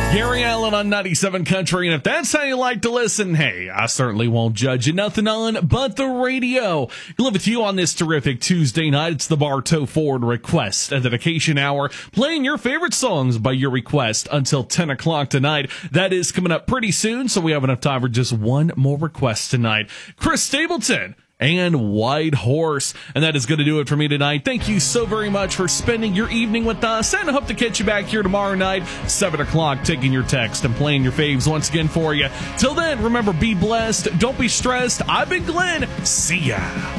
Gary Allen on 97 Country, and if that's how you like to listen, hey, I certainly won't judge you. Nothing on but the radio. We live with you on this terrific Tuesday night. It's the Bartow Ford Request and Dedication Hour, playing your favorite songs by your request until 10 o'clock tonight. That is coming up pretty soon, so we have enough time for just one more request tonight. Chris Stapleton and White Horse. And that is going to do it for me tonight. Thank you so very much for spending your evening with us, and I hope to catch you back here tomorrow night, 7 o'clock, taking your text and playing your faves once again for you. Till then, remember, be blessed, don't be stressed. I've been Glenn. See ya.